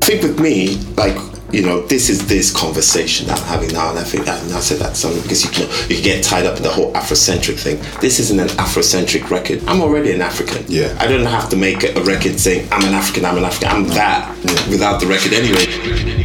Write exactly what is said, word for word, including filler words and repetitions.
think with me, like, you know, this is this conversation that I'm having now, and I think, and I said that something because you can you can get tied up in the whole Afrocentric thing. This isn't an Afrocentric record. I'm already an African. Yeah. I don't have to make a record saying I'm an African, I'm an African. I'm that yeah. without the record anyway.